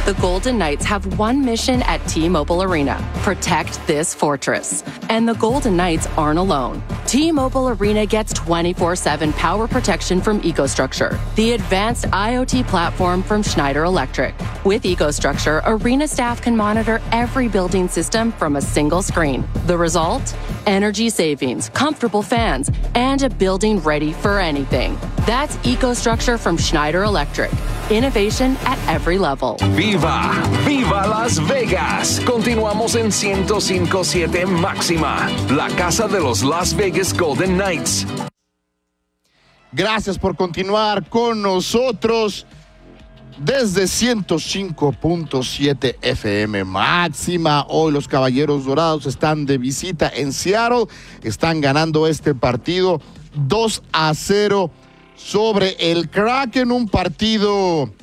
The Golden Knights have one mission at T-Mobile Arena: protect this fortress. And the Golden Knights aren't alone. T-Mobile Arena gets 24/7 power protection from EcoStruxure, the advanced IoT platform from Schneider Electric. With EcoStruxure, Arena staff can monitor every building system from a single screen. The result? Energy savings, comfortable fans, and a building ready for anything. That's EcoStruxure from Schneider Electric. Innovation at every level. ¡Viva! ¡Viva Las Vegas! Continuamos en 105.7 Máxima, la casa de los Las Vegas Golden Knights. Gracias por continuar con nosotros desde 105.7 FM Máxima. Hoy los Caballeros Dorados están de visita en Seattle. Están ganando este partido 2-0 sobre el Kraken. Un partido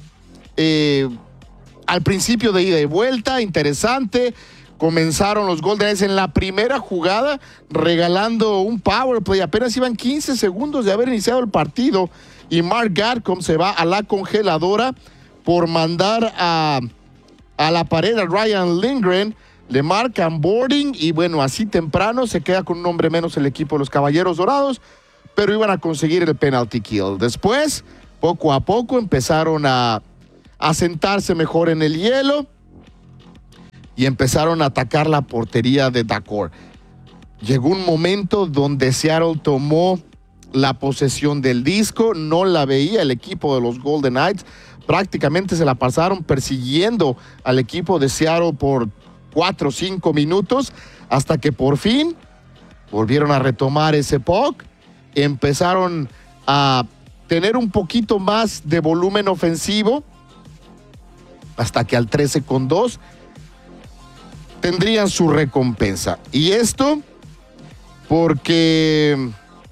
al principio de ida y vuelta, interesante. Comenzaron los Golden Knights en la primera jugada regalando un power play. Apenas iban 15 segundos de haber iniciado el partido y Mark Gatcomb se va a la congeladora por mandar a la pared a Ryan Lindgren. Le marcan boarding y bueno, así temprano se queda con un hombre menos el equipo de los Caballeros Dorados, pero iban a conseguir el penalty kill. Después, poco a poco, empezaron a sentarse mejor en el hielo y empezaron a atacar la portería de Daccord. Llegó un momento donde Seattle tomó la posesión del disco, no la veía el equipo de los Golden Knights, prácticamente se la pasaron persiguiendo al equipo de Seattle por 4 o 5 minutos, hasta que por fin volvieron a retomar ese puck, empezaron a tener un poquito más de volumen ofensivo, hasta que al 13-2 tendrían su recompensa. Y esto porque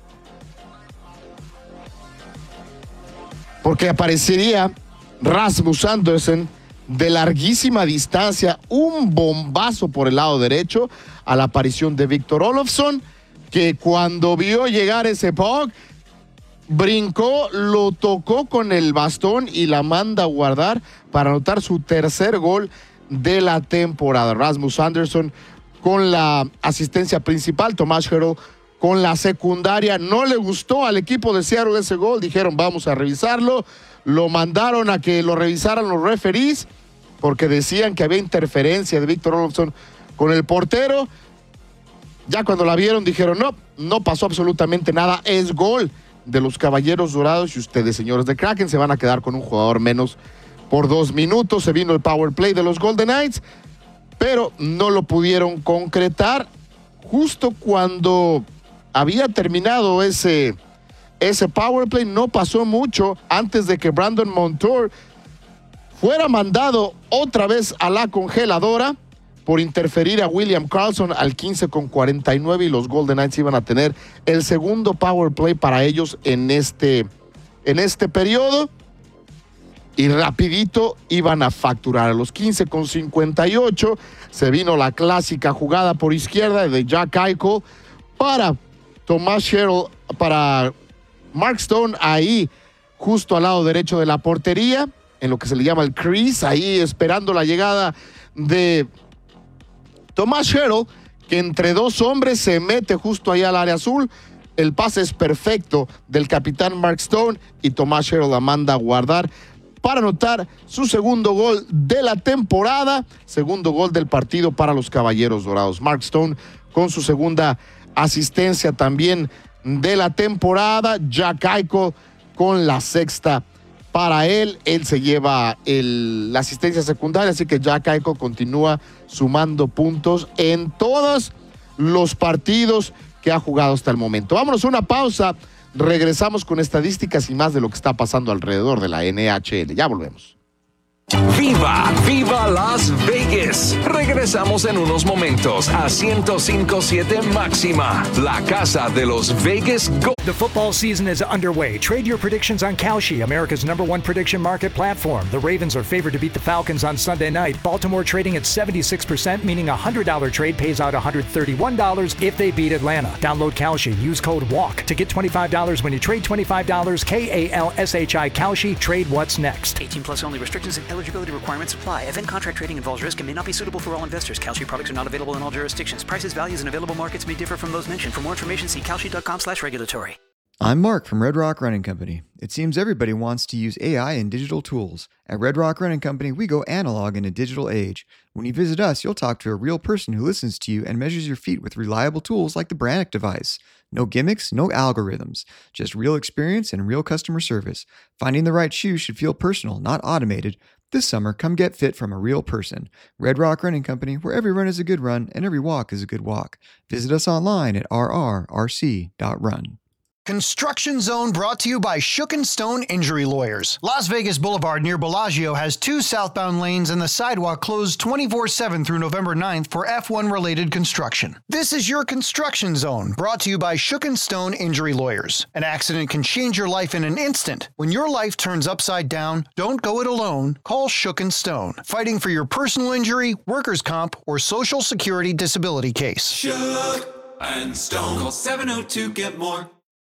aparecería Rasmus Andersson de larguísima distancia, un bombazo por el lado derecho a la aparición de Victor Olofsson, que cuando vio llegar ese puck, brincó, lo tocó con el bastón y la manda a guardar para anotar su tercer gol de la temporada. Rasmus Andersson con la asistencia principal, Tomas Hertl con la secundaria. No le gustó al equipo de Seattle ese gol, dijeron vamos a revisarlo, lo mandaron a que lo revisaran los referees porque decían que había interferencia de Victor Olofsson con el portero. Ya cuando la vieron dijeron no pasó absolutamente nada, es gol de los Caballeros Dorados y ustedes, señores de Kraken, se van a quedar con un jugador menos por 2 minutos. Se vino el power play de los Golden Knights, pero no lo pudieron concretar. Justo cuando había terminado ese power play, no pasó mucho antes de que Brandon Montour fuera mandado otra vez a la congeladora por interferir a William Karlsson al 15:49 y los Golden Knights iban a tener el segundo power play para ellos en este periodo y rapidito iban a facturar. A los 15:58 se vino la clásica jugada por izquierda de Jack Eichel para Tomas Hertl, para Mark Stone, ahí justo al lado derecho de la portería, en lo que se le llama el crease, ahí esperando la llegada de Tomas Hertl, que entre dos hombres se mete justo ahí al área azul. El pase es perfecto del capitán Mark Stone y Tomas Hertl la manda a guardar para anotar su segundo gol de la temporada, segundo gol del partido para los Caballeros Dorados. Mark Stone con su segunda asistencia también de la temporada. Jack Eichel con la sexta para él. Él se lleva la asistencia secundaria, así que Jack Eichel continúa sumando puntos en todos los partidos que ha jugado hasta el momento. Vámonos a una pausa. Regresamos con estadísticas y más de lo que está pasando alrededor de la NHL. Ya volvemos. ¡Viva! ¡Viva Las Vegas! Regresamos en unos momentos a 105.7 Máxima, la casa de los Vegas Golden. The football season is underway. Trade your predictions on Kalshi, America's #1 prediction market platform. The Ravens are favored to beat the Falcons on Sunday night. Baltimore trading at 76%, meaning a $100 trade pays out $131 if they beat Atlanta. Download Kalshi. Use code WALK to get $25 when you trade $25. KALSHI Kalshi. Trade what's next. 18 plus only. Restrictions and Eligibility requirements apply. Event contract trading involves risk and may not be suitable for all investors. Kalshi products are not available in all jurisdictions. Prices, values, and available markets may differ from those mentioned. For more information, see kalshi.com/regulatory. I'm Mark from Red Rock Running Company. It seems everybody wants to use AI and digital tools. At Red Rock Running Company, we go analog in a digital age. When you visit us, you'll talk to a real person who listens to you and measures your feet with reliable tools like the Brannock device. No gimmicks, no algorithms, just real experience and real customer service. Finding the right shoe should feel personal, not automated. This summer, come get fit from a real person. Red Rock Running Company, where every run is a good run and every walk is a good walk. Visit us online at rrrc.run. Construction Zone brought to you by Shook & Stone Injury Lawyers. Las Vegas Boulevard near Bellagio has 2 southbound lanes and the sidewalk closed 24/7 through November 9th for F1-related construction. This is your Construction Zone, brought to you by Shook & Stone Injury Lawyers. An accident can change your life in an instant. When your life turns upside down, don't go it alone. Call Shook & Stone. Fighting for your personal injury, workers' comp, or Social Security disability case. Shook & Stone. Call 702-GET-MORE.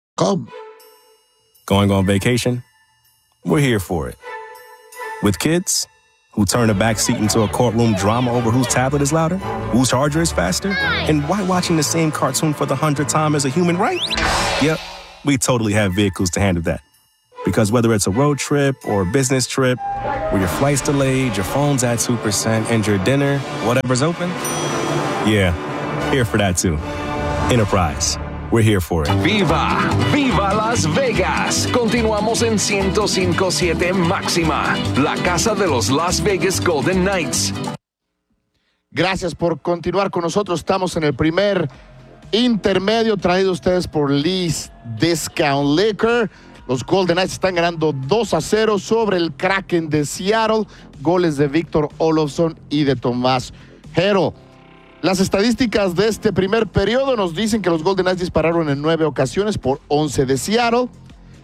Going on vacation? We're here for it. With kids who turn a backseat into a courtroom drama over whose tablet is louder, whose charger is faster, and why watching the same cartoon for the 100th time is a human right? Yep, we totally have vehicles to handle that. Because whether it's a road trip or a business trip, where your flight's delayed, your phone's at 2%, and your dinner, whatever's open, yeah, here for that too. Enterprise. We're here for it. ¡Viva! ¡Viva Las Vegas! Continuamos en 105.7 Máxima, la casa de los Las Vegas Golden Knights. Gracias por continuar con nosotros. Estamos en el primer intermedio traído a ustedes por Lee's Discount Liquor. Los Golden Knights están ganando 2-0 sobre el Kraken de Seattle. Goles de Victor Olofsson y de Tomás Hertl. Las estadísticas de este primer periodo nos dicen que los Golden Knights dispararon en 9 ocasiones por 11 de Seattle.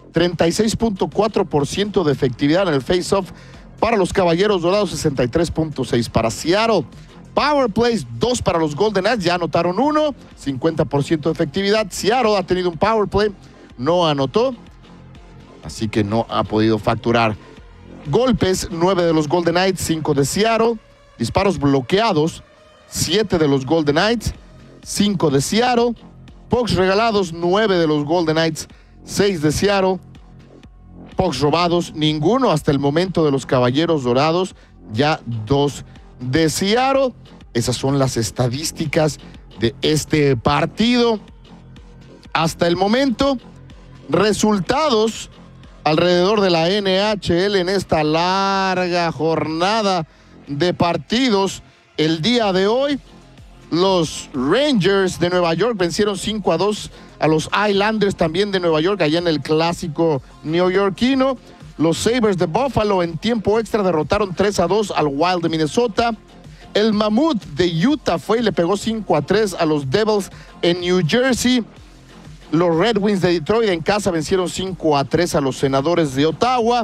36.4% de efectividad en el face-off para los Caballeros Dorados, 63.6% para Seattle. Power plays, 2 para los Golden Knights, ya anotaron 1, 50% de efectividad. Seattle ha tenido un power play, no anotó, así que no ha podido facturar. Golpes, 9 de los Golden Knights, 5 de Seattle. Disparos bloqueados, 7 de los Golden Knights, 5 de Seattle. Pucks regalados, 9 de los Golden Knights, 6 de Seattle. Pucks robados, ninguno hasta el momento de los Caballeros Dorados, ya 2 de Seattle. Esas son las estadísticas de este partido. Hasta el momento, resultados alrededor de la NHL en esta larga jornada de partidos. El día de hoy, los Rangers de Nueva York vencieron 5-2 a los Islanders también de Nueva York, allá en el clásico neoyorquino. Los Sabres de Buffalo en tiempo extra derrotaron 3-2 al Wild de Minnesota. El Mammoth de Utah fue y le pegó 5-3 a los Devils en New Jersey. Los Red Wings de Detroit en casa vencieron 5-3 a los Senadores de Ottawa.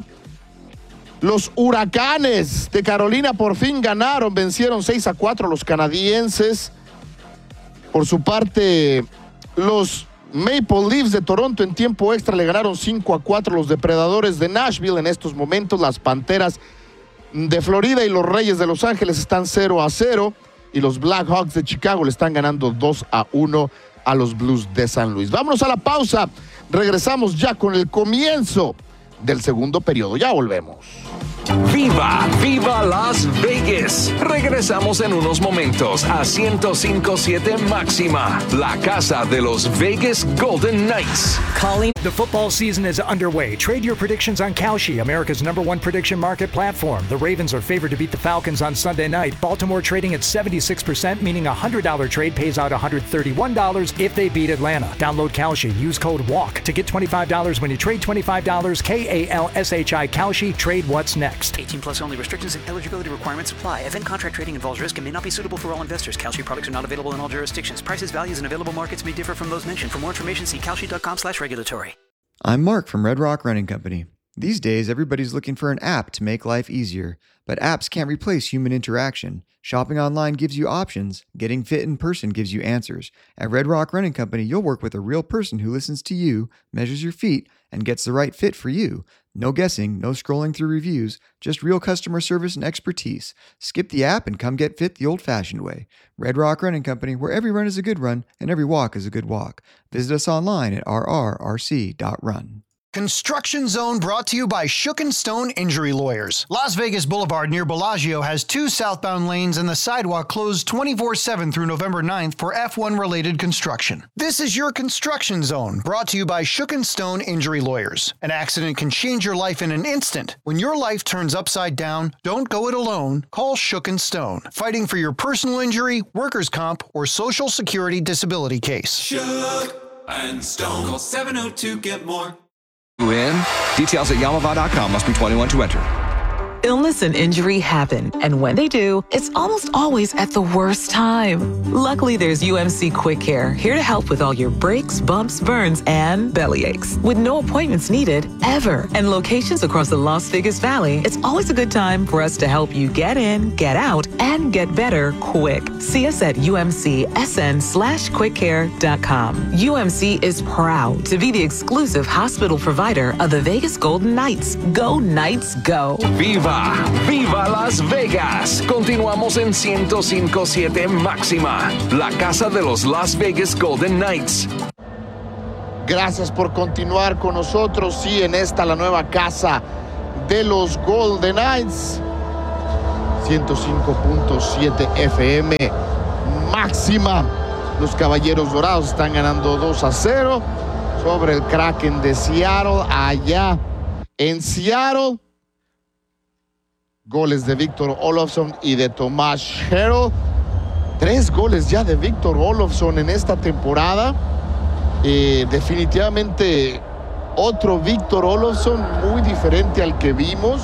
Los Huracanes de Carolina por fin ganaron, vencieron 6-4 a los canadienses. Por su parte, los Maple Leafs de Toronto en tiempo extra le ganaron 5-4 a los Depredadores de Nashville. En estos momentos, las Panteras de Florida y los Reyes de Los Ángeles están 0-0 y los Blackhawks de Chicago le están ganando 2-1 a los Blues de San Luis. Vámonos a la pausa. Regresamos ya con el comienzo del segundo periodo. Ya volvemos. ¡Viva! ¡Viva Las Vegas! Regresamos en unos momentos a 105.7 Máxima, la casa de los Vegas Golden Knights. The football season is underway. Trade your predictions on Kalshi, America's #1 prediction market platform. The Ravens are favored to beat the Falcons on Sunday night. Baltimore trading at 76%, meaning a $100 trade pays out $131 if they beat Atlanta. Download Kalshi. Use code WALK to get $25 when you trade $25. KALSHI Kalshi. Trade what's next. 18 plus only. Restrictions and eligibility requirements apply. Event contract trading involves risk and may not be suitable for all investors. Kalshi products are not available in all jurisdictions. Prices, values, and available markets may differ from those mentioned. For more information, see kalshi.com/regulatory. I'm Mark from Red Rock Running Company. These days, everybody's looking for an app to make life easier, but apps can't replace human interaction. Shopping online gives you options. Getting fit in person gives you answers. At Red Rock Running Company, you'll work with a real person who listens to you, measures your feet, and gets the right fit for you. No guessing, no scrolling through reviews, just real customer service and expertise. Skip the app and come get fit the old-fashioned way. Red Rock Running Company, where every run is a good run and every walk is a good walk. Visit us online at rrrc.run. Construction Zone brought to you by Shook & Stone Injury Lawyers. Las Vegas Boulevard near Bellagio has 2 southbound lanes and the sidewalk closed 24/7 through November 9th for F1-related construction. This is your Construction Zone brought to you by Shook & Stone Injury Lawyers. An accident can change your life in an instant. When your life turns upside down, don't go it alone. Call Shook & Stone. Fighting for your personal injury, workers' comp, or Social Security disability case. Shook and Stone. Call 702-GET-MORE. In. Details at Yamava.com. Must be 21 to enter. Illness and injury happen, and when they do, it's almost always at the worst time. Luckily, there's UMC Quick Care, here to help with all your breaks, bumps, burns, and belly aches. With no appointments needed, ever, and locations across the Las Vegas Valley, it's always a good time for us to help you get in, get out, and get better quick. See us at umcsn/quickcare.com. UMC is proud to be the exclusive hospital provider of the Vegas Golden Knights. Go Knights, go! ¡Viva! ¡Viva Las Vegas! Continuamos en 105.7 Máxima, la casa de los Las Vegas Golden Knights. Gracias por continuar con nosotros. Sí, en esta la nueva casa de los Golden Knights. 105.7 FM Máxima. Los Caballeros Dorados están ganando 2-0 sobre el Kraken de Seattle. Allá en Seattle. Goles de Victor Olofsson y de Tomas Hertl. 3 goles ya de Victor Olofsson en esta temporada. Definitivamente otro Victor Olofsson muy diferente al que vimos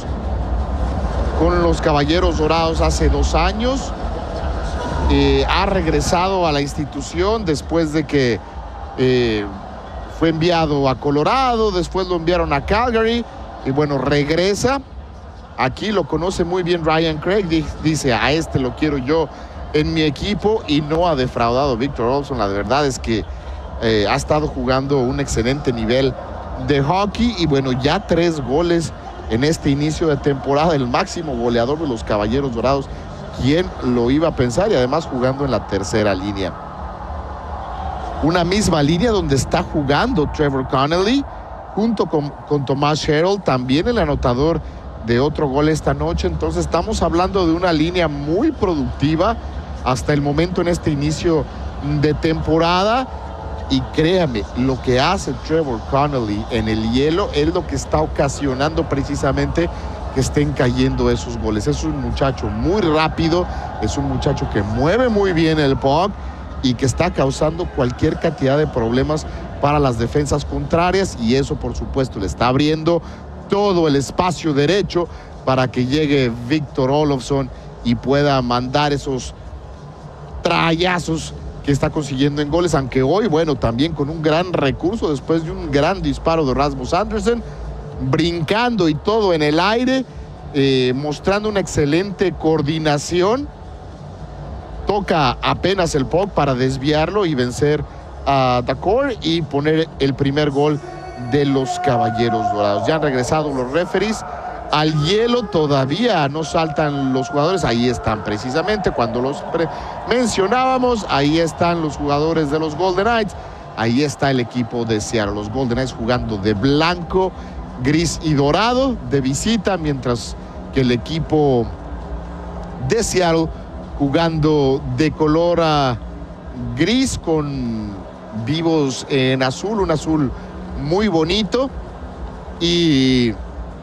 con los Caballeros Dorados hace 2 años. Ha regresado a la institución después de que fue enviado a Colorado, después lo enviaron a Calgary y bueno, regresa. Aquí lo conoce muy bien Ryan Craig, dice, a este lo quiero yo en mi equipo, y no ha defraudado Victor Olofsson. La verdad es que ha estado jugando un excelente nivel de hockey y bueno, ya 3 goles en este inicio de temporada, el máximo goleador de los Caballeros Dorados. ¿Quién lo iba a pensar? Y además jugando en la tercera línea. Una misma línea donde está jugando Trevor Connelly junto con Tomas Hertl, también el anotador de otro gol esta noche. Entonces estamos hablando de una línea muy productiva hasta el momento en este inicio de temporada. Y créame, lo que hace Trevor Connelly en el hielo es lo que está ocasionando precisamente que estén cayendo esos goles. Es un muchacho muy rápido, es un muchacho que mueve muy bien el puck y que está causando cualquier cantidad de problemas para las defensas contrarias, y eso por supuesto le está abriendo todo el espacio derecho para que llegue Victor Olofsson y pueda mandar esos trayazos que está consiguiendo en goles, aunque hoy, bueno, también con un gran recurso después de un gran disparo de Rasmus Andersen, brincando y todo en el aire, mostrando una excelente coordinación. Toca apenas el puck para desviarlo y vencer a Daccord y poner el primer gol de los Caballeros Dorados. Ya han regresado los referees al hielo, todavía no saltan los jugadores. Ahí están precisamente cuando los mencionábamos. Ahí están los jugadores de los Golden Knights. Ahí está el equipo de Seattle, los Golden Knights jugando de blanco, gris y dorado de visita, mientras que el equipo de Seattle jugando de color gris con vivos en azul, un azul muy bonito. Y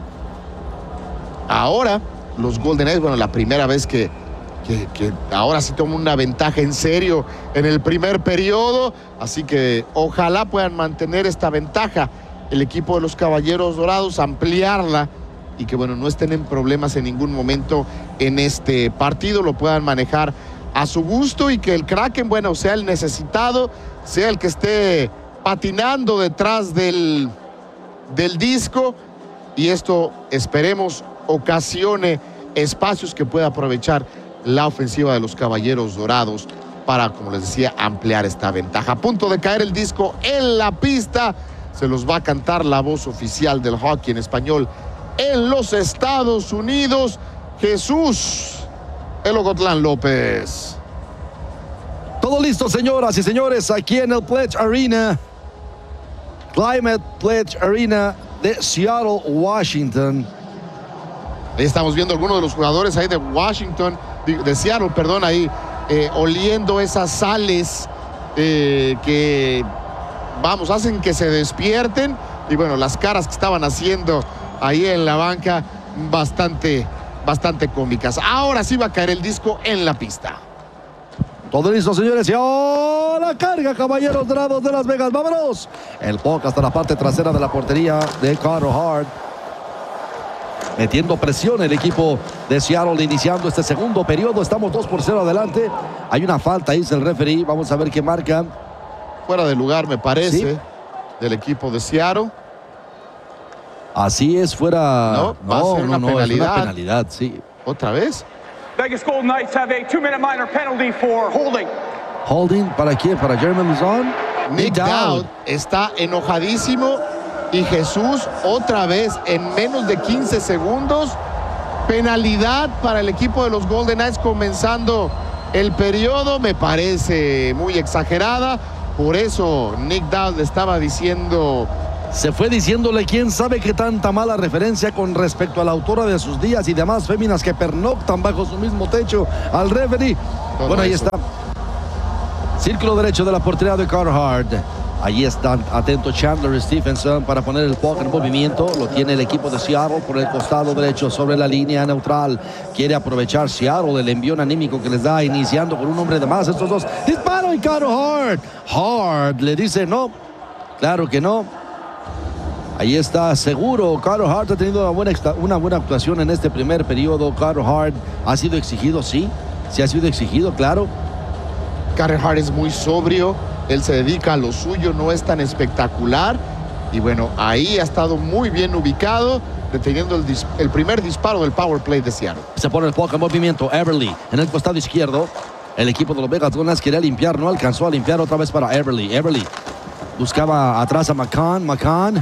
ahora los Golden Knights, bueno, la primera vez que ahora sí toman una ventaja en serio en el primer periodo, así que ojalá puedan mantener esta ventaja el equipo de los Caballeros Dorados, ampliarla y que bueno, no estén en problemas en ningún momento en este partido, lo puedan manejar a su gusto y que el Kraken, bueno, sea el necesitado, sea el que esté patinando detrás del disco y esto, esperemos, ocasione espacios que pueda aprovechar la ofensiva de los Caballeros Dorados para, como les decía, ampliar esta ventaja. A punto de caer el disco en la pista, se los va a cantar la voz oficial del hockey en español en los Estados Unidos, Jesús El Ocotlán López. Todo listo, señoras y señores, aquí en el Pledge Arena, Climate Pledge Arena de Seattle, Washington. Ahí estamos viendo algunos de los jugadores ahí de Washington, de Seattle, perdón, ahí oliendo esas sales que, vamos, hacen que se despierten. Y bueno, las caras que estaban haciendo ahí en la banca, bastante cómicas. Ahora sí va a caer el disco en la pista. Todo listo, señores, y ahora carga Caballeros Dorados de Las Vegas. ¡Vámonos! El puck hasta la parte trasera de la portería de Carter Hart. Metiendo presión el equipo de Seattle, iniciando este segundo periodo. Estamos 2-0 adelante. Hay una falta, dice el referee. Vamos a ver qué marca. Fuera de lugar, me parece, ¿sí?, del equipo de Seattle. Así es, fuera. No, va a ser una penalidad. Es una penalidad, sí. ¿Otra vez? Vegas Golden Knights have a 2-minute minor penalty for holding. ¿Holding para quién? ¿Para Jeremy Lauzon? Nick Dowd está enojadísimo. Y Jesús, otra vez, en menos de 15 segundos, penalidad para el equipo de los Golden Knights comenzando el periodo. Me parece muy exagerada. Por eso Nick Dowd le estaba diciendo... Se fue diciéndole quién sabe qué tanta mala referencia con respecto a la autora de sus días y demás féminas que pernoctan bajo su mismo techo al referee. Bueno, ahí está. Círculo derecho de la portería de Carter Hart. Allí está atento Chandler Stephenson para poner el puck en movimiento. Lo tiene el equipo de Seattle por el costado derecho sobre la línea neutral. Quiere aprovechar Seattle el envión anímico que les da, iniciando con un hombre de más. Estos dos. Disparo y Carter Hart. Hart le dice no. Claro que no. Ahí está, seguro. Carter Hart ha tenido una buena actuación en este primer periodo. Carter Hart ha sido exigido, sí. Sí ha sido exigido, claro. Carter Hart es muy sobrio. Él se dedica a lo suyo, no es tan espectacular. Y bueno, ahí ha estado muy bien ubicado, deteniendo el primer disparo del power play de Seattle. Se pone el puck en movimiento. Everly en el costado izquierdo. El equipo de los Vegas Golden Knights quería limpiar, no alcanzó a limpiar. Otra vez para Everly. Everly buscaba atrás a McCann.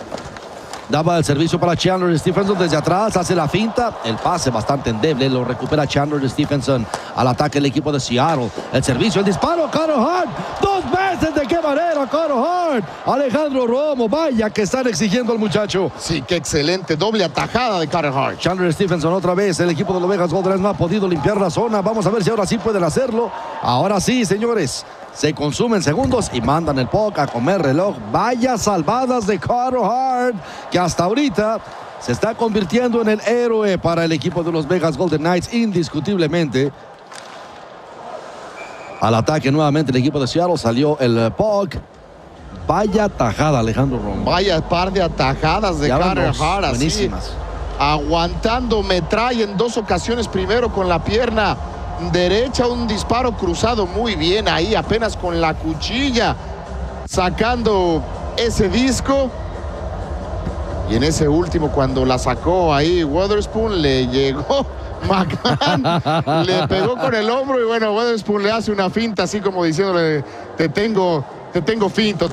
Daba el servicio para Chandler Stephenson desde atrás, hace la finta, el pase bastante endeble, lo recupera Chandler Stephenson. Al ataque el equipo de Seattle, el servicio, el disparo, Carter Hart, 2 veces, ¿de qué manera Carter Hart? Alejandro Romo, vaya que están exigiendo al muchacho. Sí, qué excelente, doble atajada de Carter Hart. Chandler Stephenson otra vez, el equipo de los Vegas Golden Knights no ha podido limpiar la zona, vamos a ver si ahora sí pueden hacerlo. Ahora sí, señores. Se consumen segundos y mandan el puck a comer reloj. Vaya salvadas de Carter Hart, que hasta ahorita se está convirtiendo en el héroe para el equipo de los Vegas Golden Knights, indiscutiblemente. Al ataque nuevamente el equipo de Seattle, salió el puck. Vaya tajada, Alejandro Romo. Vaya par de atajadas de Carter Hart. Buenísimas. Aguantando metralla en 2 ocasiones, primero con la pierna derecha, un disparo cruzado muy bien ahí, apenas con la cuchilla, sacando ese disco. Y en ese último, cuando la sacó ahí Wotherspoon, le llegó McCann, le pegó con el hombro y bueno, Wotherspoon le hace una finta así como diciéndole, te tengo finto.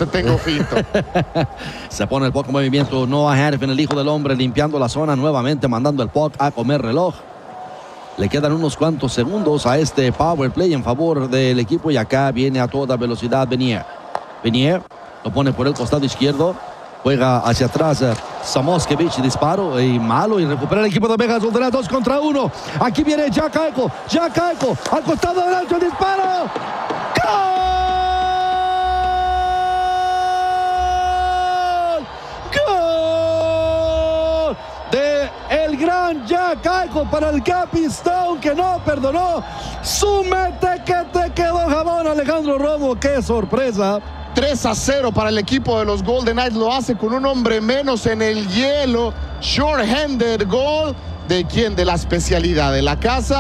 Se pone el puck en movimiento. Noah Hanifin, el hijo del hombre, limpiando la zona nuevamente, mandando el puck a comer reloj. Le quedan unos cuantos segundos a este power play en favor del equipo y acá viene a toda velocidad Venier. Venier lo pone por el costado izquierdo, juega hacia atrás Samoskevich, disparo y malo y recupera el equipo de Vegas Golden Knights 2 contra 1. Aquí viene Jack Eichel al costado derecho, el disparo. ¡Gol! El gran Jack Eichel para el Cappy Stone, que no perdonó. Súmete que te quedó jabón, Alejandro Romo. ¡Qué sorpresa! 3-0 para el equipo de los Golden Knights. Lo hace con un hombre menos en el hielo. Short-handed goal. ¿De quién? De la especialidad de la casa.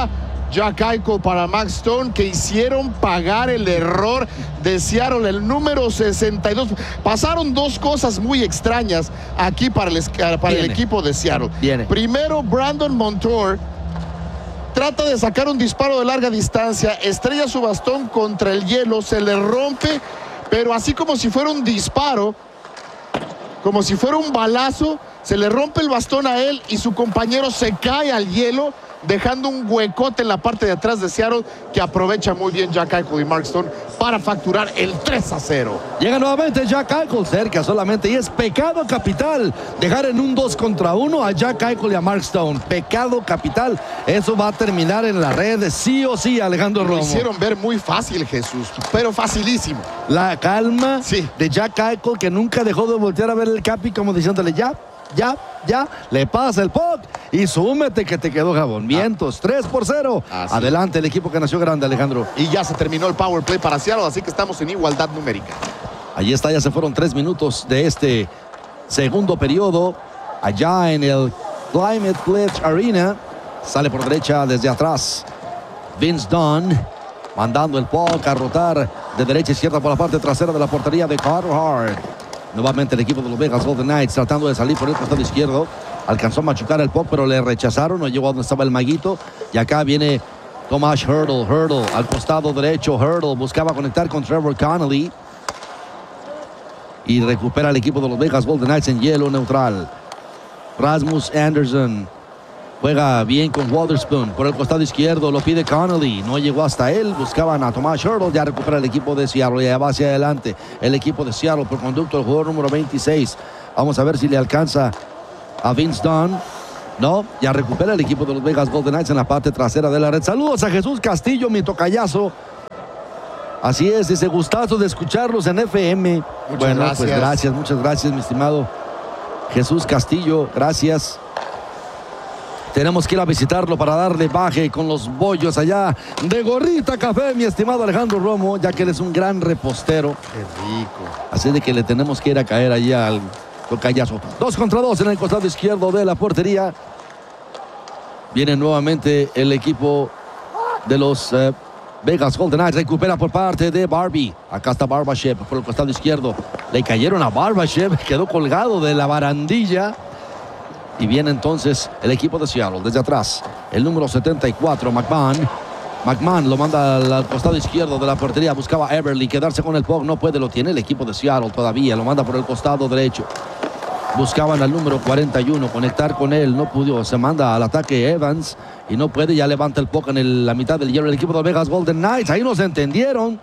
Jack Eichel para Max Stone, que hicieron pagar el error de Seattle, el número 62. Pasaron dos cosas muy extrañas aquí para el equipo de Seattle. Primero, Brandon Montour trata de sacar un disparo de larga distancia, estrella su bastón contra el hielo, se le rompe, pero así como si fuera un disparo, como si fuera un balazo, se le rompe el bastón a él y su compañero se cae al hielo, dejando un huecote en la parte de atrás de Seattle, que aprovecha muy bien Jack Eichel y Mark Stone para facturar el 3-0. Llega nuevamente Jack Eichel cerca solamente, y es pecado capital dejar en un 2 contra 1 a Jack Eichel y a Mark Stone. Pecado capital. Eso va a terminar en la red sí o sí, Alejandro Romo. Lo hicieron ver muy fácil, Jesús, pero facilísimo. La calma de Jack Eichel, que nunca dejó de voltear a ver el capi como diciéndole ya, le pasa el puck y súmete que te quedó jabón. Vientos, 3-0. Adelante el equipo que nació grande, Alejandro. Y ya se terminó el power play para Seattle, así que estamos en igualdad numérica. Allí está, ya se fueron 3 minutos de este segundo periodo. Allá en el Climate Pledge Arena. Sale por derecha desde atrás Vince Dunn, mandando el puck a rotar de derecha a izquierda por la parte trasera de la portería de Carter Hart. Nuevamente el equipo de los Vegas Golden Knights tratando de salir por el costado izquierdo. Alcanzó a machucar el puck, pero le rechazaron. No llegó a donde estaba el maguito. Y acá viene Tomas Hertl. Hertl al costado derecho. Hertl buscaba conectar con Trevor Connolly. Y recupera el equipo de los Vegas Golden Knights en hielo neutral. Rasmus Andersson juega bien con Wotherspoon por el costado izquierdo. Lo pide Connolly. No llegó hasta él. Buscaban a Tomas Hertl. Ya recupera el equipo de Seattle. Ya va hacia adelante el equipo de Seattle por conducto del jugador número 26. Vamos a ver si le alcanza a Vince Dunn. No, ya recupera el equipo de los Vegas Golden Knights en la parte trasera de la red. Saludos a Jesús Castillo, mi tocayazo. Así es, dice, gustazo de escucharlos en FM. Muchas gracias. Pues gracias, muchas gracias, mi estimado Jesús Castillo. Gracias. Tenemos que ir a visitarlo para darle baje con los bollos allá de Gorrita Café, mi estimado Alejandro Romo, ya que eres un gran repostero. Qué rico. Así de que le tenemos que ir a caer allá al tocayazo. 2 contra 2 en el costado izquierdo de la portería. Viene nuevamente el equipo de los Vegas Golden Knights. Recupera por parte de Barbie. Acá está Barbashev por el costado izquierdo. Le cayeron a Barbashev. Quedó colgado de la barandilla. Y viene entonces el equipo de Seattle desde atrás. El número 74, McMahon. McMahon lo manda al costado izquierdo de la portería. Buscaba Everly quedarse con el puck. No puede, lo tiene el equipo de Seattle todavía. Lo manda por el costado derecho. Buscaban al número 41, conectar con él. No pudo. Se manda al ataque Evans. Y no puede. Ya levanta el puck en la mitad del hielo el equipo de Vegas Golden Knights. Ahí nos entendieron.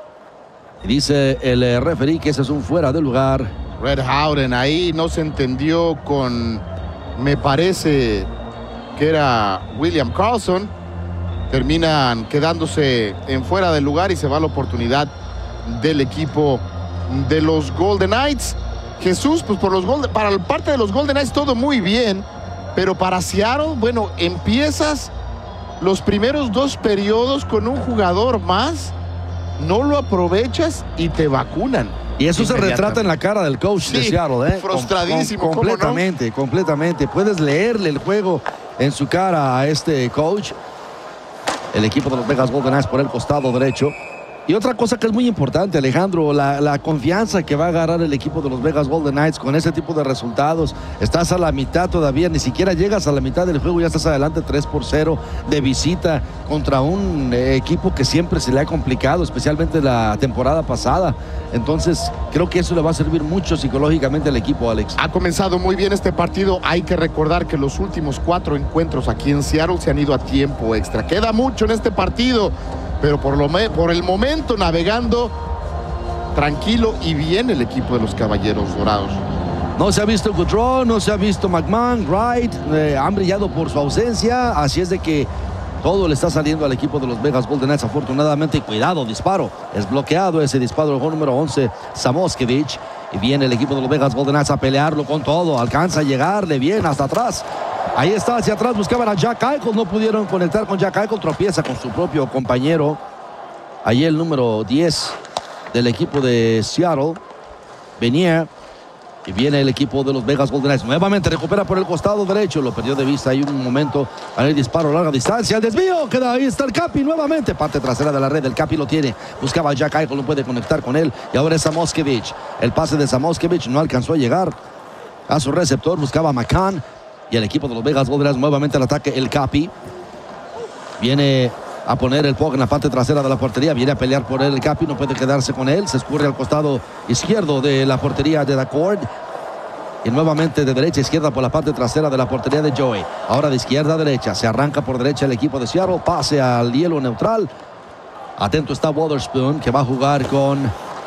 Y dice el referee que ese es un fuera de lugar. Red Howden ahí no se entendió con... Me parece que era William Karlsson. Terminan quedándose en fuera del lugar y se va la oportunidad del equipo de los Golden Knights. Jesús, pues para la parte de los Golden Knights todo muy bien, pero para Seattle, bueno, empiezas los primeros 2 periodos con un jugador más, no lo aprovechas y te vacunan. Y eso se retrata en la cara del coach de Seattle, frustradísimo. Completamente, completamente. Puedes leerle el juego en su cara a este coach. El equipo de los Vegas Golden Knights por el costado derecho. Y otra cosa que es muy importante, Alejandro, la confianza que va a agarrar el equipo de los Vegas Golden Knights con ese tipo de resultados. Estás a la mitad todavía, ni siquiera llegas a la mitad del juego, ya estás adelante 3-0 de visita contra un equipo que siempre se le ha complicado, especialmente la temporada pasada. Entonces, creo que eso le va a servir mucho psicológicamente al equipo, Alex. Ha comenzado muy bien este partido. Hay que recordar que los últimos 4 encuentros aquí en Seattle se han ido a tiempo extra. Queda mucho en este partido, pero por el momento navegando tranquilo y bien el equipo de los Caballeros Dorados. No se ha visto Goodrow, no se ha visto McMahon, Wright, han brillado por su ausencia, así es de que todo le está saliendo al equipo de los Vegas Golden Knights, afortunadamente. Cuidado, disparo, es bloqueado ese disparo del número 11, Samoskevich, y viene el equipo de los Vegas Golden Knights a pelearlo con todo, alcanza a llegarle bien hasta atrás. Ahí está, hacia atrás, buscaban a Jack Eichel, no pudieron conectar con Jack Eichel, tropieza con su propio compañero. Ahí el número 10 del equipo de Seattle, Venier, Y viene el equipo de los Vegas Golden Knights. Nuevamente recupera por el costado derecho. Lo perdió de vista ahí un momento. Para el disparo a larga distancia. El desvío. Queda ahí. Está el Capi nuevamente. Parte trasera de la red. El Capi lo tiene. Buscaba a Jack Eichel. No puede conectar con él. Y ahora es Samoskevich. El pase de Samoskevich no alcanzó a llegar a su receptor. Buscaba a McCann. Y el equipo de los Vegas Golden Knights nuevamente al ataque. El Capi viene a poner el puck en la parte trasera de la portería. Viene a pelear por él el Capi. No puede quedarse con él. Se escurre al costado izquierdo de la portería de Dacord. Y nuevamente de derecha a izquierda por la parte trasera de la portería de Joey. Ahora de izquierda a derecha. Se arranca por derecha el equipo de Seattle. Pase al hielo neutral. Atento está Wotherspoon, que va a jugar con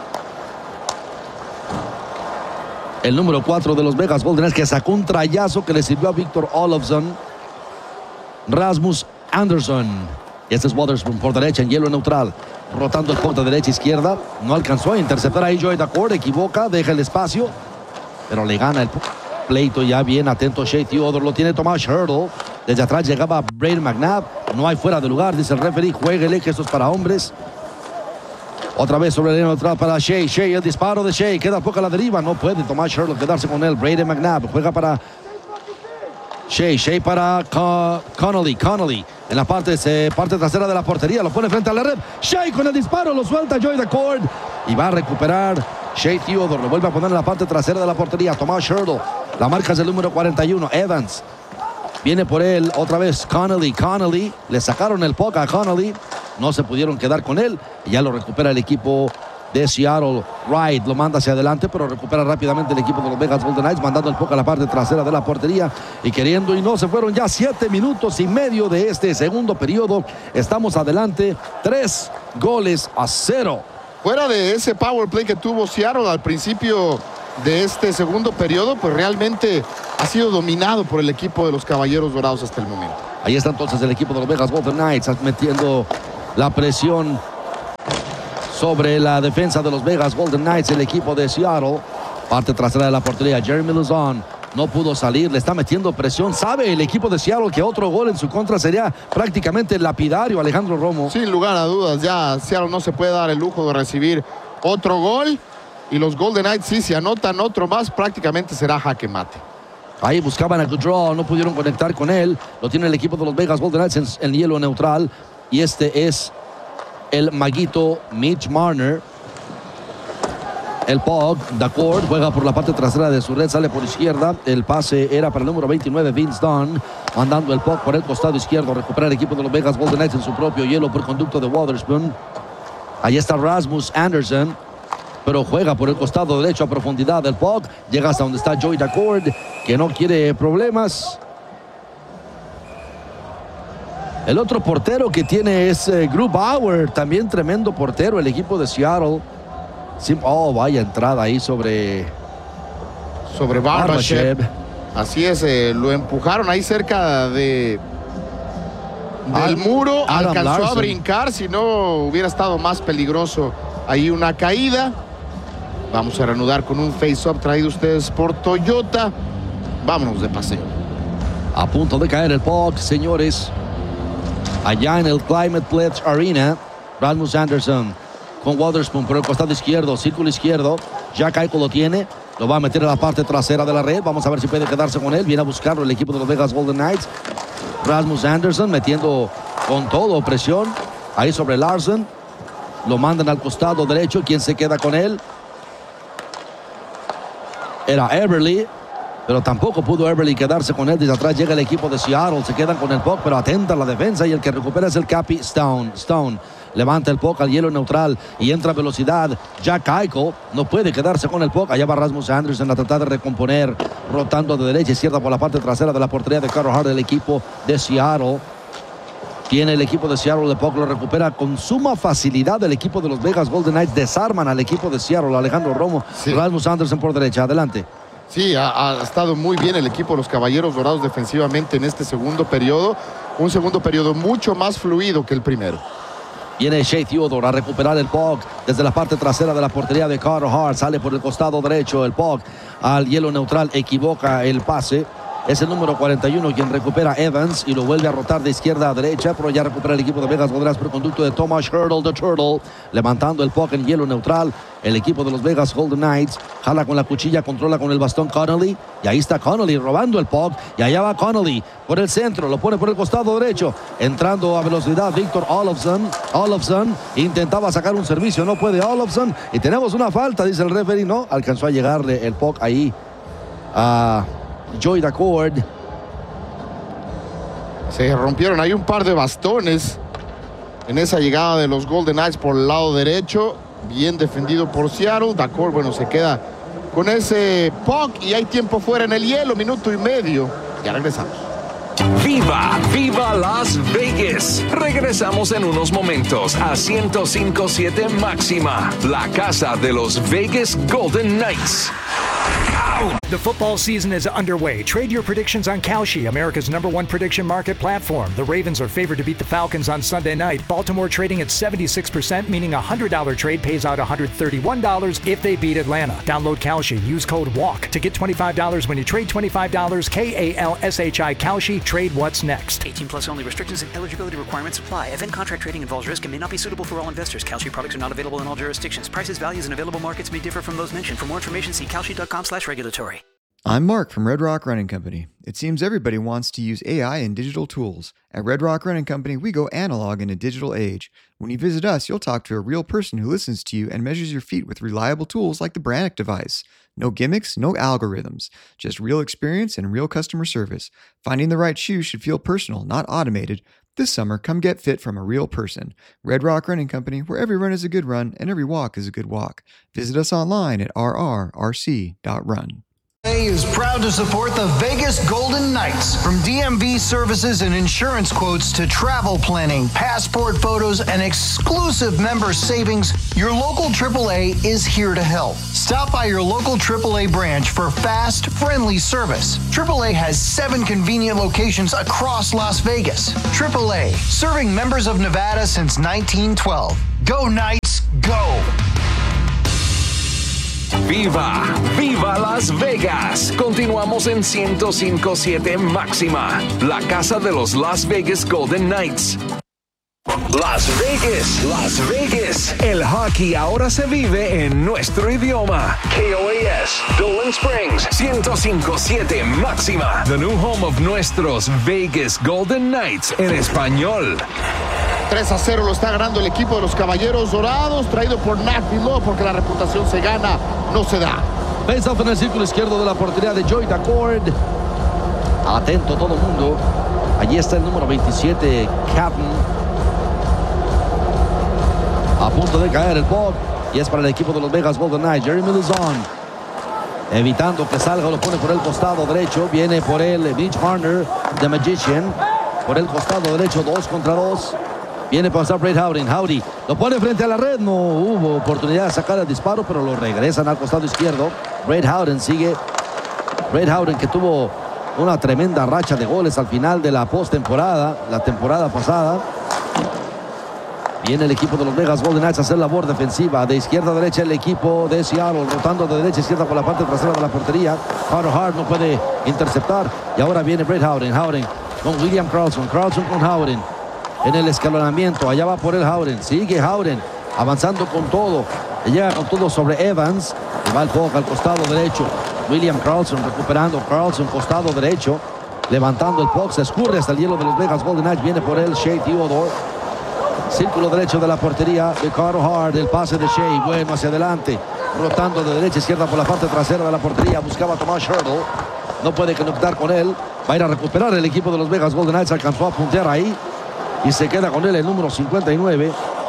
el número 4 de los Vegas Golden Knights, que sacó un trayazo que le sirvió a Victor Olofsson. Rasmus Andersson. Y este es Wotherspoon por derecha en hielo neutral. Rotando el puck de derecha a izquierda. No alcanzó a interceptar ahí Joey Dacord. Equivoca, deja el espacio. Pero le gana el pleito ya bien. Atento Shea Theodore. Lo tiene Tomas Hertl. Desde atrás llegaba Brayden McNabb. No hay fuera de lugar, dice el referee. Jueguele, que esto es para hombres. Otra vez sobre el línea neutral para Shea. Shea, el disparo de Shea. Queda poco a la deriva. No puede Tomas Hertl quedarse con él. Brayden McNabb juega para Shea para Connolly en la parte trasera de la portería. Lo pone frente a la red. Shea con el disparo. Lo suelta Joey Dacord. Y va a recuperar Shea Theodore. Lo vuelve a poner en la parte trasera de la portería. Tomas Hertl. La marca es el número 41. Evans. Viene por él otra vez Connolly. Le sacaron el puck a Connolly. No se pudieron quedar con él. Y ya lo recupera el equipo de Seattle. Wright lo manda hacia adelante, pero recupera rápidamente el equipo de los Vegas Golden Knights, mandando el puck a la parte trasera de la portería y queriendo, y no se fueron ya 7 minutos y medio de este segundo periodo. Estamos adelante 3-0. Fuera de ese power play que tuvo Seattle al principio de este segundo periodo, pues realmente ha sido dominado por el equipo de los Caballeros Dorados hasta el momento. Ahí está entonces el equipo de los Vegas Golden Knights metiendo la presión sobre la defensa de los Vegas Golden Knights. El equipo de Seattle, parte trasera de la portería, Jeremy Lauzon no pudo salir, le está metiendo presión. Sabe el equipo de Seattle que otro gol en su contra sería prácticamente lapidario, Alejandro Romo. Sin lugar a dudas, ya Seattle no se puede dar el lujo de recibir otro gol, y los Golden Knights, sí, si anotan otro más, prácticamente será jaque mate. Ahí buscaban a Goodrow, no pudieron conectar con él. Lo tiene el equipo de los Vegas Golden Knights en hielo neutral, y este es el maguito Mitch Marner. El puck, Dacord juega por la parte trasera de su red, sale por izquierda. El pase era para el número 29, Vince Dunn, mandando el puck por el costado izquierdo. Recupera el equipo de los Vegas Golden Knights en su propio hielo por conducto de Wotherspoon. Ahí está Rasmus Anderson, pero juega por el costado derecho a profundidad del puck. Llega hasta donde está Joey Dacord, que no quiere problemas. El otro portero que tiene es Grubauer, también tremendo portero, el equipo de Seattle. Oh, vaya entrada ahí sobre Barbashev. Así es, lo empujaron ahí cerca del muro. Alcanzó a brincar, si no hubiera estado más peligroso ahí una caída. Vamos a reanudar con un face-up traído ustedes por Toyota. Vámonos de paseo. A punto de caer el puck, señores. Allá en el Climate Pledge Arena, Rasmus Anderson con Wotherspoon por el costado izquierdo, círculo izquierdo. Jack Eichel lo tiene, lo va a meter a la parte trasera de la red. Vamos a ver si puede quedarse con él. Viene a buscarlo el equipo de los Vegas Golden Knights. Rasmus Anderson metiendo con todo presión ahí sobre Larson. Lo mandan al costado derecho. ¿Quién se queda con él? Era Eberle, pero tampoco pudo Eberle quedarse con él. Desde atrás llega el equipo de Seattle, se quedan con el puck, pero atenta la defensa, y el que recupera es el Capi Stone levanta el puck al hielo neutral y entra a velocidad. Jack Eichel no puede quedarse con el puck. Allá va Rasmus Anderson a tratar de recomponer, rotando de derecha a izquierda por la parte trasera de la portería de Carter Hart, del equipo de Seattle. Tiene el equipo de Seattle el puck, lo recupera con suma facilidad el equipo de los Vegas Golden Knights. Desarman al equipo de Seattle. Alejandro Romo, sí. Rasmus Anderson por derecha, adelante. Sí, ha estado muy bien el equipo de los Caballeros Dorados defensivamente en este segundo periodo. Un segundo periodo mucho más fluido que el primero. Viene Shea Theodore a recuperar el puck desde la parte trasera de la portería de Carter Hart. Sale por el costado derecho el puck al hielo neutral. Equivoca el pase. Es el número 41 quien recupera Evans y lo vuelve a rotar de izquierda a derecha, pero ya recupera el equipo de Vegas Golden Knights por conducto de Thomas Hertl, the Turtle, levantando el puck en hielo neutral. El equipo de los Vegas Golden Knights jala con la cuchilla, controla con el bastón Connolly, y ahí está Connolly robando el puck, y allá va Connolly por el centro, lo pone por el costado derecho, entrando a velocidad Victor Olofsson intentaba sacar un servicio, no puede Olofsson, y tenemos una falta, dice el referee. No alcanzó a llegarle el puck ahí a Joy Daccord. Se rompieron ahí un par de bastones en esa llegada de los Golden Knights por el lado derecho. Bien defendido por Seattle. Daccord, bueno, se queda con ese puck y hay tiempo fuera en el hielo, minuto y medio. Ya regresamos. ¡Viva! ¡Viva Las Vegas! Regresamos en unos momentos a 105.7 Máxima, la casa de los Vegas Golden Knights. The football season is underway. Trade your predictions on Kalshi, America's #1 prediction market platform. The Ravens are favored to beat the Falcons on Sunday night. Baltimore trading at 76%, meaning a $100 trade pays out $131 if they beat Atlanta. Download Kalshi. Use code WALK to get $25 when you trade $25. KALSHI Kalshi. Trade what's next. 18 plus only. Restrictions and eligibility requirements apply. Event contract trading involves risk and may not be suitable for all investors. Kalshi products are not available in all jurisdictions. Prices, values, and available markets may differ from those mentioned. For more information, see kalshi.com/regulatory. I'm Mark from Red Rock Running Company. It seems everybody wants to use AI and digital tools. At Red Rock Running Company, we go analog in a digital age. When you visit us, you'll talk to a real person who listens to you and measures your feet with reliable tools like the Brannock device. No gimmicks, no algorithms, just real experience and real customer service. Finding the right shoe should feel personal, not automated. This summer, come get fit from a real person. Red Rock Running Company, where every run is a good run and every walk is a good walk. Visit us online at rrrc.run. Is proud to support the Vegas Golden Knights. From DMV services and insurance quotes to travel planning, passport photos, and exclusive member savings, your local AAA is here to help. Stop by your local AAA branch for fast, friendly service. AAA has 7 convenient locations across Las Vegas. AAA, serving members of Nevada since 1912. Go Knights, go! ¡Viva! ¡Viva Las Vegas! Continuamos en 105.7 Máxima, la casa de los Las Vegas Golden Knights. Las Vegas, Las Vegas. El hockey ahora se vive en nuestro idioma. KOAS, Dolan Springs, 105.7 Máxima. The new home of nuestros Vegas Golden Knights en español. 3-0 lo está ganando el equipo de los Caballeros Dorados, traído por Nashville, porque la reputación se gana, no se da. Face off en el círculo izquierdo de la portería de Joy Daccord. Atento todo el mundo. Allí está el número 27, Captain. A punto de caer el puck. Y es para el equipo de los Vegas Golden Knights. Jeremy Lauzon, evitando que salga, lo pone por el costado derecho. Viene por el Mitch Marner, The Magician. Por el costado derecho, 2 contra 2. Viene para pasar Brett Howden. Howdy lo pone frente a la red. No hubo oportunidad de sacar el disparo, pero lo regresan al costado izquierdo. Brett Howden sigue. Brett Howden, que tuvo una tremenda racha de goles al final de la postemporada, la temporada pasada. Viene el equipo de los Vegas Golden Knights a hacer labor defensiva. De izquierda a derecha el equipo de Seattle, rotando de derecha a izquierda por la parte trasera de la portería. Carter Hart no puede interceptar. Y ahora viene Brett Howden. Howden con William Karlsson. Karlsson con Howden. En el escalonamiento, allá va por el Howden. Sigue Howden, avanzando con todo. Llega con todo sobre Evans. Y va el puck al costado derecho. William Karlsson recuperando. Karlsson, costado derecho. Levantando el puck, se escurre hasta el hielo de los Vegas Golden Knights. Viene por él Shea Theodore. Círculo derecho de la portería de Carter Hart. El pase de Shea, bueno, hacia adelante. Rotando de derecha a izquierda por la parte trasera de la portería. Buscaba a Thomas Hertl. No puede conectar con él. Va a ir a recuperar el equipo de los Vegas Golden Knights. Alcanzó a puntear ahí. Y se queda con él el número 59.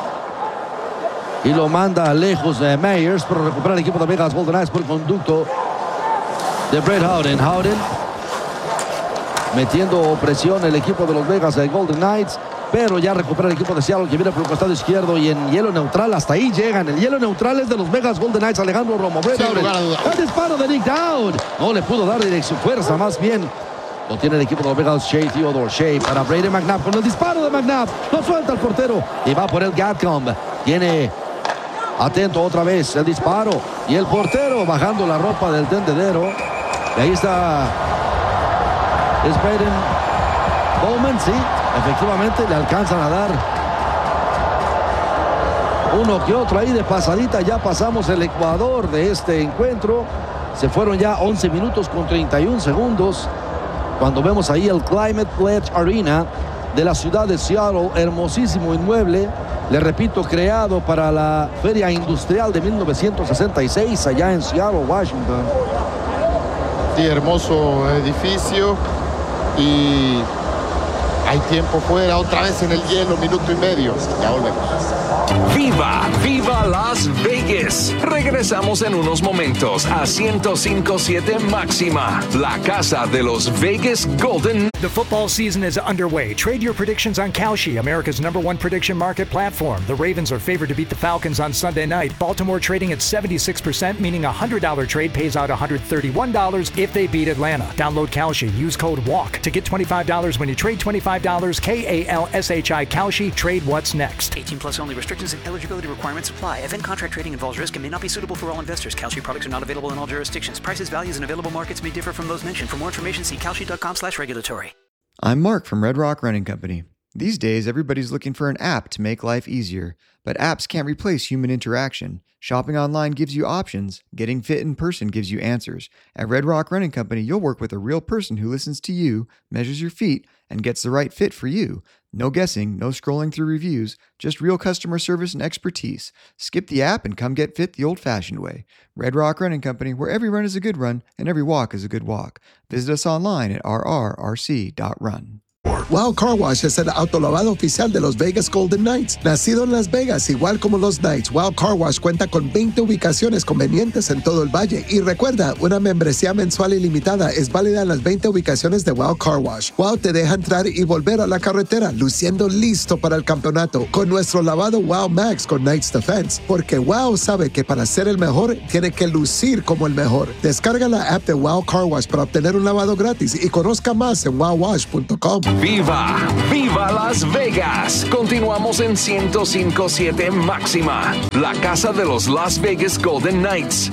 Y lo manda lejos de Meyers, pero recupera el equipo de Vegas Golden Knights por el conducto de Brett Howden. Howden metiendo presión el equipo de los Vegas Golden Knights, pero ya recupera el equipo de Seattle, que viene por el costado izquierdo y en hielo neutral. Hasta ahí llegan. El hielo neutral es de los Vegas Golden Knights. Alejandro Romo. Brett Howden. El disparo de Nick Dowd. No le pudo dar dirección, fuerza más bien. Lo tiene el equipo de los Vegas. Shea Theodore. Shea para Brady McNabb con el disparo de McNabb. Lo suelta el portero y va por el Gatcomb. Tiene atento otra vez el disparo. Y el portero bajando la ropa del tendedero. Y ahí está Es Braden Bowman, sí, efectivamente le alcanzan a dar uno que otro ahí de pasadita. Ya pasamos el ecuador de este encuentro. Se fueron ya 11 minutos con 31 segundos. Cuando vemos ahí el Climate Pledge Arena de la ciudad de Seattle, hermosísimo inmueble, le repito, creado para la Feria Industrial de 1966 allá en Seattle, Washington. Sí, hermoso edificio y hay tiempo fuera, otra vez en el hielo, minuto y medio. Ya volvemos. ¡Viva Las Vegas! Regresamos en unos momentos a 105.7 Máxima, la casa de los Vegas Golden. The football season is underway. Trade your predictions on Kalshi, America's #1 prediction market platform. The Ravens are favored to beat the Falcons on Sunday night. Baltimore trading at 76%, meaning a $100 trade pays out $131 if they beat Atlanta. Download Kalshi. Use code WALK to get $25 when you trade $25. KALSHI Kalshi. Trade what's next. 18 plus only. Restrictions and eligibility requirements apply. Event contract trading involves risk and may not be suitable for all investors. Kalshi products are not available in all jurisdictions. Prices, values, and available markets may differ from those mentioned. For more information, see kalshi.com/regulatory. I'm Mark from Red Rock Running Company. These days, everybody's looking for an app to make life easier, but apps can't replace human interaction. Shopping online gives you options. Getting fit in person gives you answers. At Red Rock Running Company, you'll work with a real person who listens to you, measures your feet, and gets the right fit for you. No guessing, no scrolling through reviews, just real customer service and expertise. Skip the app and come get fit the old-fashioned way. Red Rock Running Company, where every run is a good run and every walk is a good walk. Visit us online at rrrc.run. Wow Car Wash es el autolavado oficial de los Vegas Golden Knights. Nacido en Las Vegas, igual como los Knights, Wow Car Wash cuenta con 20 ubicaciones convenientes en todo el valle. Y recuerda, una membresía mensual ilimitada es válida en las 20 ubicaciones de Wow Car Wash. Wow te deja entrar y volver a la carretera, luciendo listo para el campeonato, con nuestro lavado Wow Max con Knights Defense. Porque Wow sabe que para ser el mejor, tiene que lucir como el mejor. Descarga la app de Wow Car Wash para obtener un lavado gratis y conozca más en wowwash.com. ¡Viva Las Vegas! Continuamos en 105.7 Máxima, la casa de los Las Vegas Golden Knights.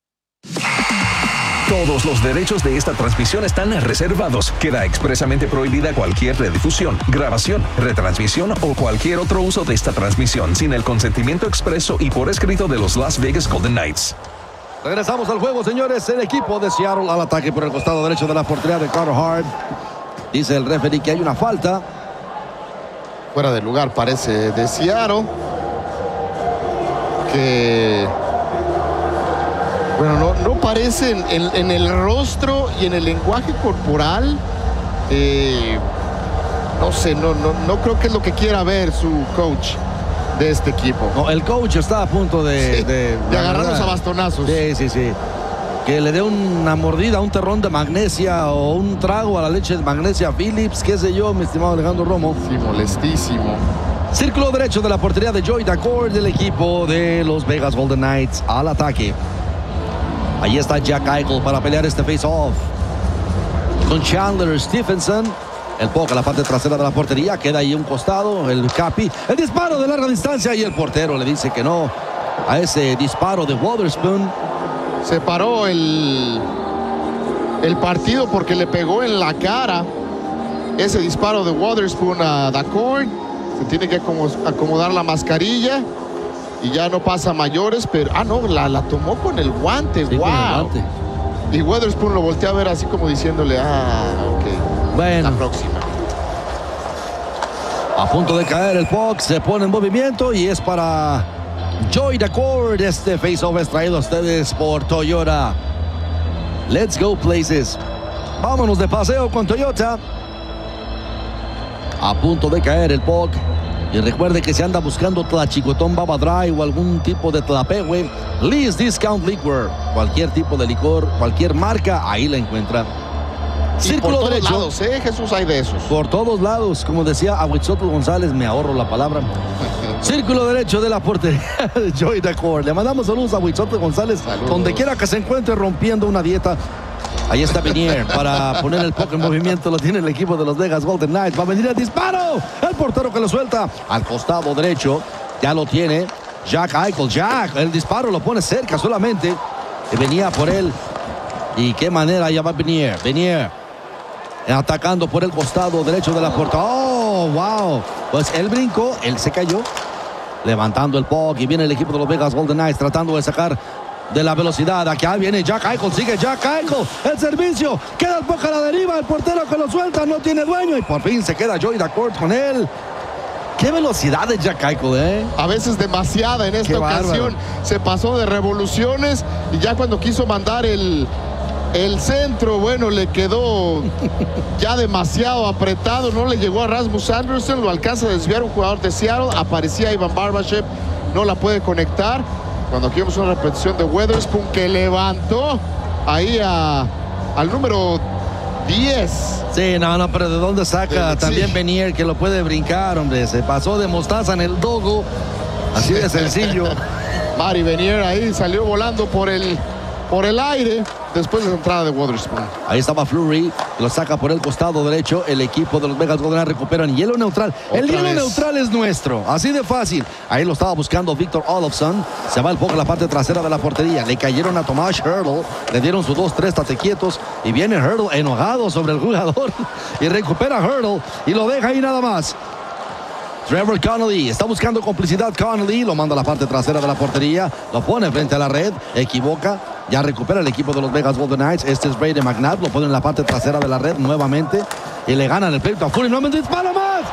Todos los derechos de esta transmisión están reservados. Queda expresamente prohibida cualquier redifusión, grabación, retransmisión o cualquier otro uso de esta transmisión sin el consentimiento expreso y por escrito de los Las Vegas Golden Knights. Regresamos al juego, señores. El equipo de Seattle al ataque por el costado derecho de la portería de Carter Hart. Dice el referee que hay una falta. Fuera de lugar parece de Seattle. Que... Bueno, no parece en el rostro y en el lenguaje corporal. No sé, no creo que es lo que quiera ver su coach de este equipo. No, el coach está a punto de agarrarnos a bastonazos. Sí. Que le dé una mordida, un terrón de magnesia o un trago a la leche de magnesia Phillips, qué sé yo, mi estimado Alejandro Romo. Sí, molestísimo. Círculo derecho de la portería de Joey Daccord del equipo de los Vegas Golden Knights al ataque. Ahí está Jack Eichel para pelear este face-off. Con Chandler Stephenson. El puck a la parte trasera de la portería. Queda ahí un costado. El Capi. El disparo de larga distancia. Y el portero le dice que no a ese disparo de Wotherspoon. Se paró el partido porque le pegó en la cara ese disparo de Wotherspoon a Daccord. Se tiene que acomodar la mascarilla y ya no pasa mayores, pero no, la tomó con el guante. Sí, wow. con el guante. Y Wotherspoon lo voltea a ver así como diciéndole, ok, bueno, la próxima. A punto de caer el puck, se pone en movimiento y es para Joey Daccord. Este face-off es traído a ustedes por Toyota. Let's go places. Vámonos de paseo con Toyota. A punto de caer el puck. Y recuerde que si anda buscando tlachicotón Baba Dry o algún tipo de tlapehue, Lee's Discount Liquor. Cualquier tipo de licor, cualquier marca, ahí la encuentra. Círculo por todos derecho. Lados, Jesús, hay de esos. Por todos lados, como decía Ahuitzotl González, me ahorro la palabra. Círculo derecho de la portería de Joey Daccord. Le mandamos saludos a Ahuitzotl González, saludos. Donde quiera que se encuentre rompiendo una dieta. Ahí está Vinier para poner el puck en movimiento. Lo tiene el equipo de los Vegas Golden Knights. Va a venir el disparo. El portero que lo suelta al costado derecho. Ya lo tiene Jack Eichel. Jack, el disparo lo pone cerca solamente. Y venía por él. Y qué manera ya va Vinier. atacando por el costado derecho de la puerta. ¡Oh, wow! Pues él brincó, él se cayó, levantando el puck, y viene el equipo de los Vegas Golden Knights tratando de sacar de la velocidad. Aquí viene Jack Eichel, sigue Jack Eichel, el servicio, queda el puck a la deriva, el portero que lo suelta, no tiene dueño, y por fin se queda Joey Daccord con él. ¡Qué velocidad de Jack Eichel, eh! A veces demasiada en esta ocasión. Se pasó de revoluciones y ya cuando quiso mandar el centro, bueno, le quedó ya demasiado apretado. No le llegó a Rasmus Anderson, lo alcanza a desviar un jugador de Seattle. Aparecía Ivan Barbashev, no la puede conectar. Cuando aquí vemos una repetición de Weatherspoon que levantó ahí al número 10. Sí, no, pero ¿de dónde saca también Venier que lo puede brincar, hombre? Se pasó de mostaza en el dogo. Así de sencillo. Mari Venier ahí salió volando por el aire después de la entrada de Weatherspoon. Ahí estaba Fleury, lo saca por el costado derecho. El equipo de los Vegas Golden Knights recuperan hielo neutral. El hielo neutral es nuestro, así de fácil. Ahí lo estaba buscando Victor Olofsson. Se va el poco a la parte trasera de la portería. Le cayeron a Tomas Hertl, le dieron sus 2-3 tatequietos y viene Hertl enojado sobre el jugador y recupera Hertl y lo deja ahí nada más. Trevor Connolly está buscando complicidad. Connolly lo manda a la parte trasera de la portería, lo pone frente a la red, equivoca. Ya recupera el equipo de los Vegas Golden Knights. Este es Brady McNabb, lo pone en la parte trasera de la red nuevamente y le ganan el pleito a Fury. Nuevamente dispara más.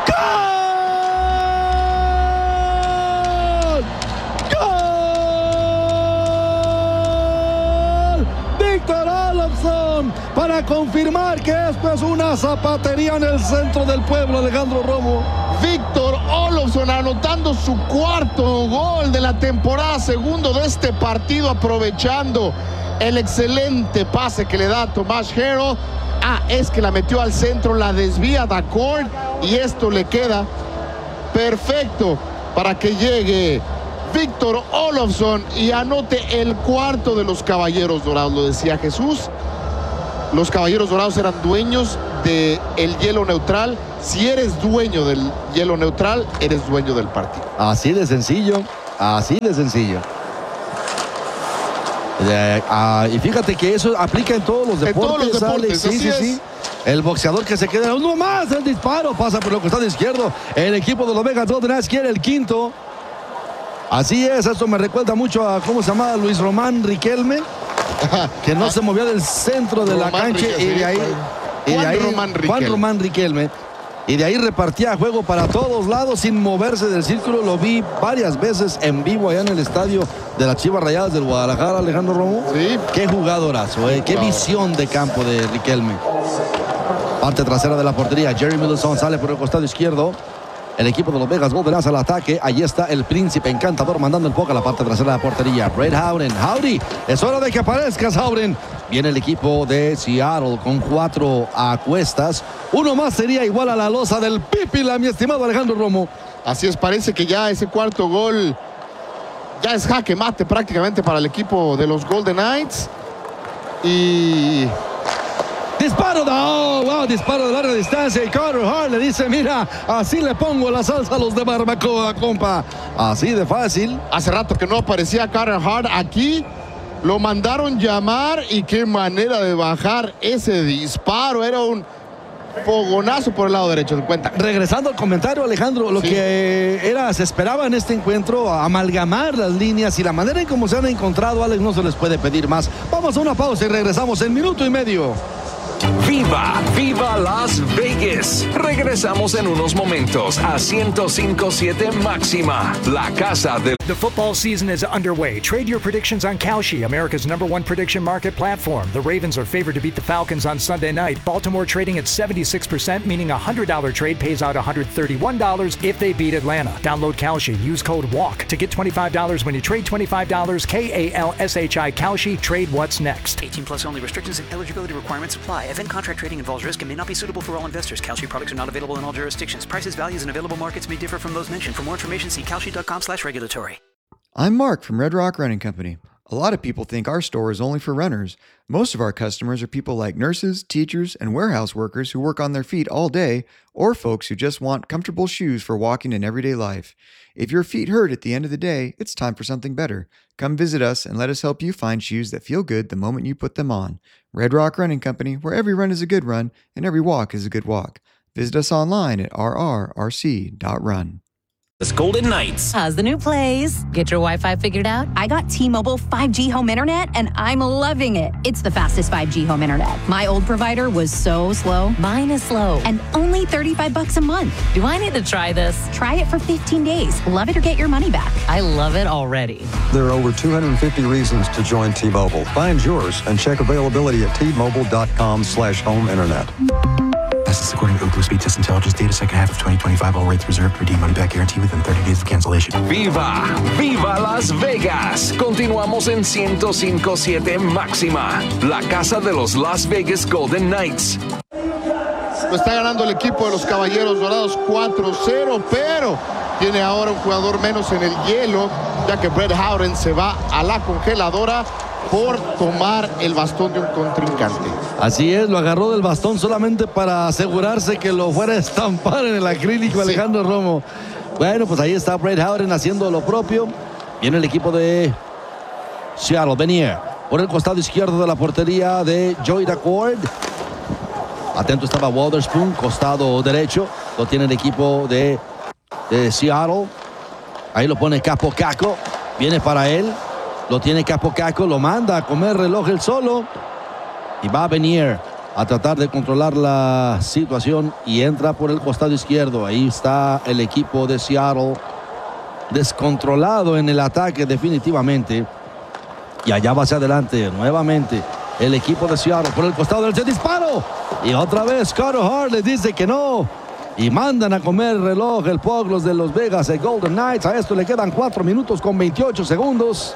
¡Gol! ¡Gol! Victor Olofsson para confirmar que esto es una zapatería en el centro del pueblo. Alejandro Romo. Víctor Olofsson anotando su cuarto gol de la temporada, segundo de este partido, aprovechando el excelente pase que le da a Tomas Hertl. Es que la metió al centro, la desvía Daccord y esto le queda perfecto para que llegue Víctor Olofsson y anote el cuarto de los Caballeros Dorados. Lo decía Jesús, los Caballeros Dorados eran dueños del hielo neutral. Si eres dueño del hielo neutral, eres dueño del partido. Así de sencillo, así de sencillo. Y fíjate que eso aplica en todos los deportes. En todos los deportes, Alex. Sí. El boxeador que se queda uno más, el disparo pasa por el costado izquierdo. El equipo de los Vegas Golden Knights quiere el quinto. Así es, esto me recuerda mucho a ¿cómo se llamaba? Luis Román Riquelme, que no se movía del centro de la cancha y de ahí Juan Román Riquelme. Y de ahí repartía juego para todos lados sin moverse del círculo. Lo vi varias veces en vivo allá en el estadio de las Chivas Rayadas del Guadalajara, Alejandro Romo. Sí. Qué jugadorazo, qué visión de campo de Riquelme. Parte trasera de la portería, Jerry Middleton sale por el costado izquierdo. El equipo de los Vegas Golden Knights al ataque. Allí está el príncipe encantador mandando el puck a la parte trasera de la portería. Brett Howden. Howdy, es hora de que aparezcas, Howden. Viene el equipo de Seattle con 4 acuestas. Uno más sería igual a la losa del Pipila, mi estimado Alejandro Romo. Así es, parece que ya ese cuarto gol ya es jaque mate prácticamente para el equipo de los Golden Knights. Y disparo, disparo de larga distancia y Carter Hart le dice, mira, así le pongo la salsa a los de barbacoa, compa. Así de fácil. Hace rato que no aparecía Carter Hart aquí. Lo mandaron llamar y qué manera de bajar ese disparo. Era un fogonazo por el lado derecho de cuenta. Regresando al comentario, Alejandro, lo que se esperaba en este encuentro, amalgamar las líneas y la manera en cómo se han encontrado, Alex, no se les puede pedir más. Vamos a una pausa y regresamos en minuto y medio. ¡Viva Las Vegas! Regresamos en unos momentos a 105.7 Máxima, la casa de... The football season is underway. Trade your predictions on Kalshi, America's #1 prediction market platform. The Ravens are favored to beat the Falcons on Sunday night. Baltimore trading at 76%, meaning a $100 trade pays out $131 if they beat Atlanta. Download Kalshi. Use code WALK to get $25 when you trade $25. KALSHI Kalshi. Trade what's next. 18 plus only. Restrictions and eligibility requirements apply. Event contract trading involves risk and may not be suitable for all investors. Kalshi products are not available in all jurisdictions. Prices, values, and available markets may differ from those mentioned. For more information, see kalshi.com/regulatory. I'm Mark from Red Rock Running Company. A lot of people think our store is only for runners. Most of our customers are people like nurses, teachers, and warehouse workers who work on their feet all day, or folks who just want comfortable shoes for walking in everyday life. If your feet hurt at the end of the day, it's time for something better. Come visit us and let us help you find shoes that feel good the moment you put them on. Red Rock Running Company, where every run is a good run and every walk is a good walk. Visit us online at rrrc.run. The Golden Knights. How's the new place? Get your Wi-Fi figured out? I got T-Mobile 5G home internet, and I'm loving it. It's the fastest 5G home internet. My old provider was so slow. Mine is slow. And only $35 a month. Do I need to try this? Try it for 15 days. Love it or get your money back. I love it already. There are over 250 reasons to join T-Mobile. Find yours and check availability at T-Mobile.com/home internet. This is according to Ookla Speed Test Intelligence data, second half of 2025. All rates reserved. Redeem money back guarantee within 30 days of cancellation. ¡Viva! ¡Viva Las Vegas! Continuamos en 105.7 Máxima, la casa de los Las Vegas Golden Knights. Lo está ganando el equipo de los Caballeros Dorados 4-0, pero tiene ahora un jugador menos en el hielo, ya que Brett Howden se va a la congeladora por tomar el bastón de un contrincante. Así es, lo agarró del bastón solamente para asegurarse que lo fuera a estampar en el acrílico. Sí. Alejandro Romo. Bueno, pues ahí está Brett Howden haciendo lo propio. Viene el equipo de Seattle. Venier por el costado izquierdo de la portería de Joey Daccord. Atento estaba Wotherspoon, costado derecho. Lo tiene el equipo de Seattle. Ahí lo pone Capo Caco. Viene para él. Lo tiene Capo Caco, lo manda a comer reloj él solo. Y va a venir a tratar de controlar la situación y entra por el costado izquierdo. Ahí está el equipo de Seattle descontrolado en el ataque definitivamente. Y allá va hacia adelante nuevamente el equipo de Seattle por el costado del disparo. Y otra vez Carter Hart le dice que no. Y mandan a comer reloj el puck los de Las Vegas, el Golden Knights. A esto le quedan 4 minutos con 28 segundos.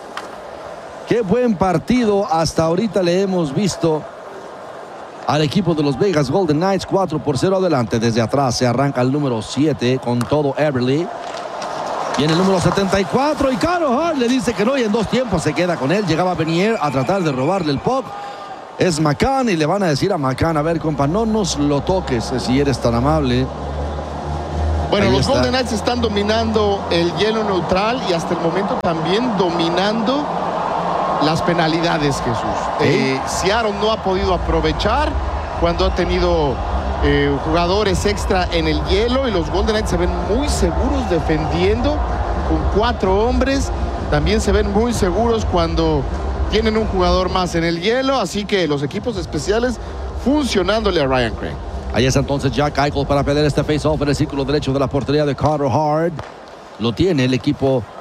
Qué buen partido hasta ahorita le hemos visto al equipo de los Vegas Golden Knights. 4-0 adelante. Desde atrás se arranca el número 7 con todo Everly. Viene el número 74 y Caro Hart le dice que no, y en 2 tiempos se queda con él. Llegaba Venier a tratar de robarle el puck. Es McCann y le van a decir a McCann: a ver, compa, no nos lo toques si eres tan amable. Bueno, ahí los está. Golden Knights están dominando el hielo neutral y hasta el momento también dominando las penalidades, Jesús. Seattle no ha podido aprovechar cuando ha tenido jugadores extra en el hielo, y los Golden Knights se ven muy seguros defendiendo con 4 hombres. También se ven muy seguros cuando tienen un jugador más en el hielo, así que los equipos especiales funcionándole a Ryan Craig. Ahí es entonces Jack Eichel para perder este face-off en el círculo derecho de la portería de Carter Hart. Lo tiene el equipo